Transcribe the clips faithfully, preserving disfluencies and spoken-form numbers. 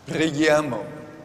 Preghiamo.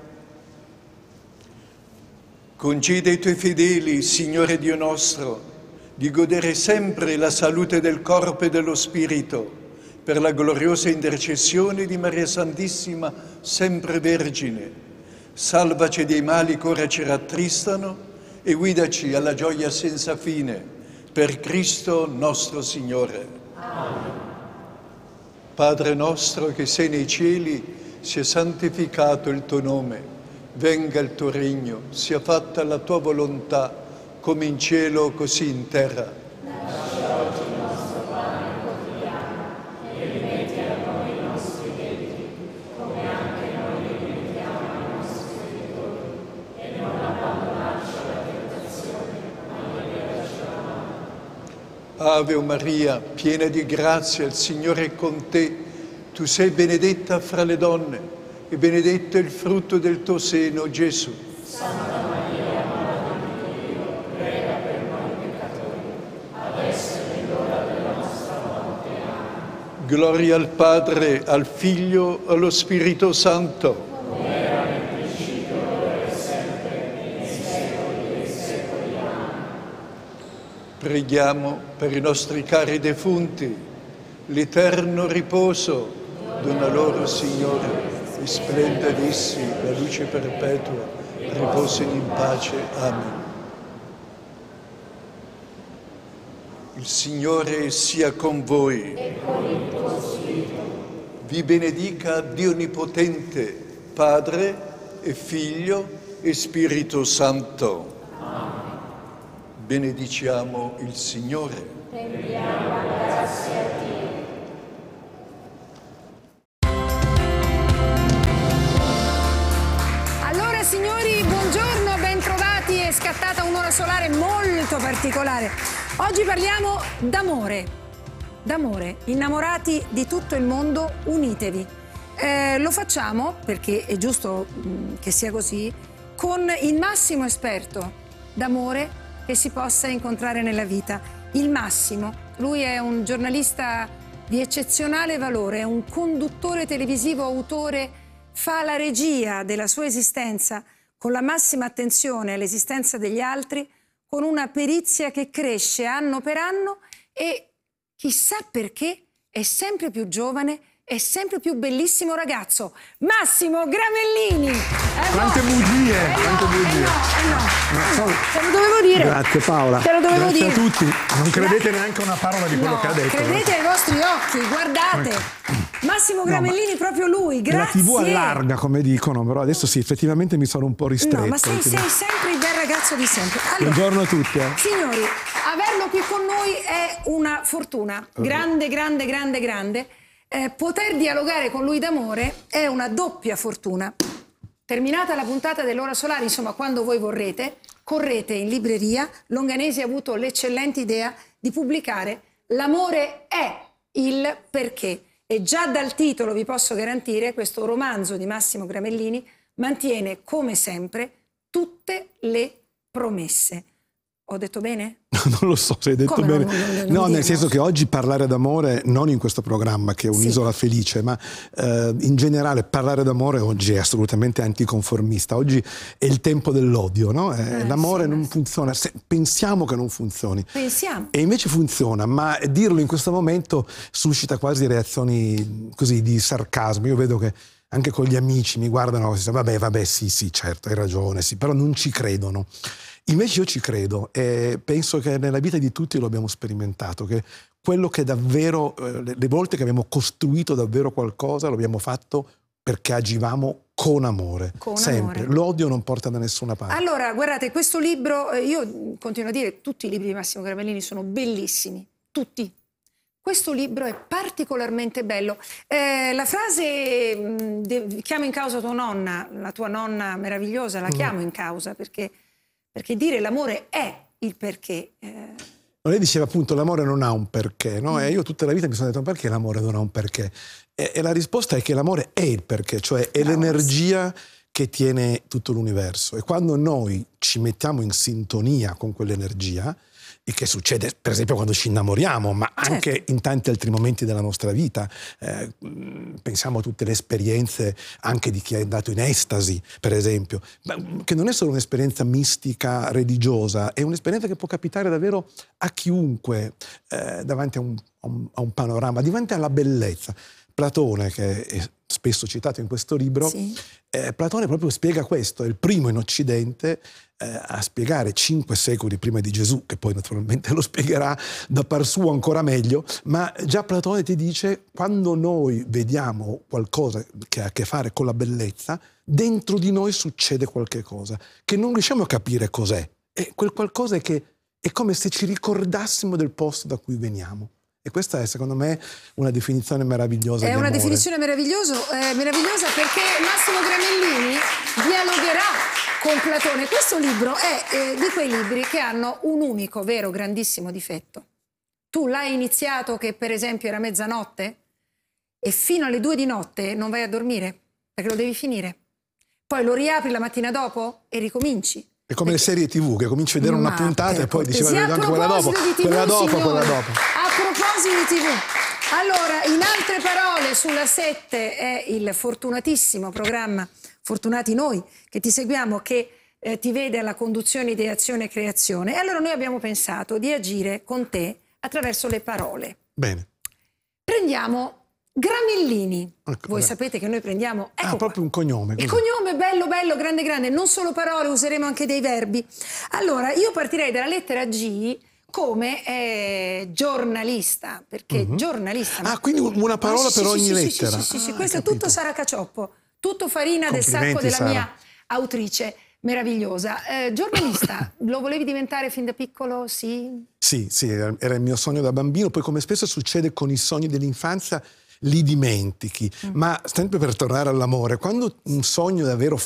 Concedi ai tuoi fedeli, Signore Dio nostro, di godere sempre la salute del corpo e dello spirito, per la gloriosa intercessione di Maria Santissima, sempre Vergine. Salvaci dei mali che ora ci rattristano e guidaci alla gioia senza fine, per Cristo nostro Signore. Amen. Padre nostro che sei nei cieli, sia santificato il tuo nome, venga il tuo regno, sia fatta la tua volontà, come in cielo così in terra. Dacci oggi il nostro pane quotidiano e rimetti a noi i nostri debiti, come anche noi li rimettiamo ai nostri debitori, e non abbandonarci alla tentazione, ma liberaci dal male. Ave Maria, piena di grazia, il Signore è con te. Tu sei benedetta fra le donne, e benedetto è il frutto del tuo seno, Gesù. Santa Maria, Madre di Dio, prega per noi peccatori, adesso è l'ora della nostra morte. Amen. Gloria al Padre, al Figlio, allo Spirito Santo. Come era nel principio, ora e sempre, nei secoli dei secoli. Amen. Preghiamo per i nostri cari defunti, l'eterno riposo. Dona loro, Signore, e splenda ad essi la luce perpetua, riposino in pace. Amen. Il Signore sia con voi. E con il tuo spirito. Vi benedica Dio Onnipotente, Padre e Figlio e Spirito Santo. Amen. Benediciamo il Signore. Rendiamo grazie a Dio. Signori, buongiorno, bentrovati. È scattata un'ora solare molto particolare. Oggi parliamo d'amore. D'amore. Innamorati di tutto il mondo, unitevi. Eh, lo facciamo, perché è giusto mh, che sia così, con il massimo esperto d'amore che si possa incontrare nella vita. Il Massimo. Lui è un giornalista di eccezionale valore, è un conduttore televisivo, autore. Fa la regia della sua esistenza con la massima attenzione all'esistenza degli altri, con una perizia che cresce anno per anno e chissà perché è sempre più giovane, è sempre più bellissimo ragazzo. Massimo Gramellini! Eh quante no. bugie! Eh quante no, bugie! Eh no, eh no. Ma sono... Te lo dovevo dire. Grazie Paola. Te lo dovevo Grazie dire. a tutti. Non credete Gra- neanche una parola di quello no, che ha detto. Credete ai vostri occhi, guardate. Massimo Gramellini, no, proprio lui, grazie. La tivù allarga, come dicono, però adesso sì, effettivamente mi sono un po' ristretto. No, ma sei, sei sempre il bel ragazzo di sempre. Allora, buongiorno a tutti. Eh. Signori, averlo qui con noi è una fortuna. Grande, grande, grande, grande. Eh, poter dialogare con lui d'amore è una doppia fortuna. Terminata la puntata dell'Ora Solare, insomma, quando voi vorrete, correte in libreria. Longanesi ha avuto l'eccellente idea di pubblicare L'amore è il perché. E già dal titolo vi posso garantire, questo romanzo di Massimo Gramellini mantiene, come sempre, tutte le promesse. Ho detto bene? Non lo so se hai detto Come bene. non- non- non no, dirlo? nel senso che oggi parlare d'amore, non in questo programma che è un'isola Sì. felice, ma eh, in generale parlare d'amore oggi è assolutamente anticonformista. Oggi è il tempo dell'odio, no? Eh, Eh, l'amore sì, non ma- funziona, se- pensiamo che non funzioni. Pensiamo. E invece funziona, ma dirlo in questo momento suscita quasi reazioni così di sarcasmo. Io vedo che anche con gli amici mi guardano e dicono vabbè, vabbè, sì, sì, certo, hai ragione, sì, però non ci credono. Invece io ci credo e penso che nella vita di tutti lo abbiamo sperimentato, che quello che davvero, eh, le, le volte che abbiamo costruito davvero qualcosa lo abbiamo fatto perché agivamo con amore, Con sempre. amore. L'odio non porta da nessuna parte. Allora, guardate, questo libro, eh, io continuo a dire, tutti i libri di Massimo Gramellini sono bellissimi, tutti. Questo libro è particolarmente bello. Eh, la frase mh, de- chiamo in causa tua nonna, la tua nonna meravigliosa, la chiamo in causa perché, perché dire l'amore è il perché. Eh, Lei diceva appunto l'amore non ha un perché, no? E io tutta la vita mi sono detto perché l'amore non ha un perché? E, e la risposta è che l'amore è il perché, cioè è Bravo. l'energia che tiene tutto l'universo. E quando noi ci mettiamo in sintonia con quell'energia, che succede per esempio quando ci innamoriamo, ma anche Certo. in tanti altri momenti della nostra vita. Eh, pensiamo a tutte le esperienze anche di chi è andato in estasi, per esempio, ma, che non è solo un'esperienza mistica, religiosa, è un'esperienza che può capitare davvero a chiunque eh, davanti a un, a, un, a un panorama, davanti alla bellezza. Platone, che è spesso citato in questo libro, Sì. eh, Platone proprio spiega questo, è il primo in Occidente eh, a spiegare cinque secoli prima di Gesù, che poi naturalmente lo spiegherà da par suo ancora meglio, ma già Platone ti dice, quando noi vediamo qualcosa che ha a che fare con la bellezza, dentro di noi succede qualche cosa, che non riusciamo a capire cos'è, e quel qualcosa è che è come se ci ricordassimo del posto da cui veniamo. E questa è, secondo me, una definizione meravigliosa. È di una amore. definizione meraviglioso, eh, meravigliosa perché Massimo Granellini dialogherà con Platone. Questo libro è eh, di quei libri che hanno un unico, vero, grandissimo difetto. Tu l'hai iniziato che per esempio era mezzanotte e fino alle due di notte non vai a dormire perché lo devi finire. Poi lo riapri la mattina dopo e ricominci. È come le serie tivù, che cominci a vedere una Ma puntata per e poi dici, cortesia, vedo a anche quella dopo, proposito di tivù, quella dopo, signori, quella dopo. A proposito di tivù, allora, in altre parole, sulla sette è il fortunatissimo programma Fortunati Noi, che ti seguiamo, che eh, ti vede alla conduzione ideazione e creazione. E allora noi abbiamo pensato di agire con te attraverso le parole. Bene. Prendiamo Granellini. Ecco, Voi beh. sapete che noi prendiamo... Ecco Ah, qua. proprio un cognome. Il così. cognome bello, bello, grande, grande, non solo parole, useremo anche dei verbi. Allora, io partirei dalla lettera G come eh, giornalista, perché Mhm. giornalista... Ah, quindi una parola Ah, sì, per sì, ogni sì, lettera. Sì, sì, sì, Ah, questo capito. tutto sarà cacioppo, tutto farina del sacco Complimenti, della Sara. mia autrice meravigliosa. Eh, giornalista, lo volevi diventare fin da piccolo? Sì? Sì, sì, era era il mio sogno da bambino, poi come spesso succede con i sogni dell'infanzia, li dimentichi. Ma sempre per tornare all'amore, quando un sogno davvero